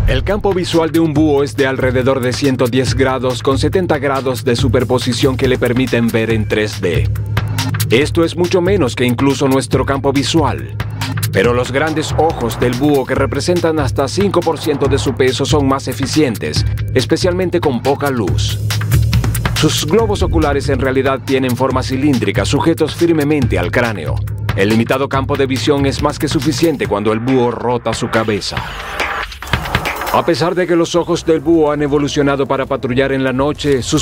El campo visual de un búho es de alrededor de 110 grados con 70 grados de superposición que le permiten ver en 3D. Esto es mucho menos que incluso nuestro campo visual. Pero los grandes ojos del búho, que representan hasta 5% de su peso, son más eficientes, especialmente con poca luz. Sus globos oculares en realidad tienen forma cilíndrica, sujetos firmemente al cráneo. El limitado campo de visión es más que suficiente cuando el búho rota su cabeza. A pesar de que los ojos del búho han evolucionado para patrullar en la noche, sus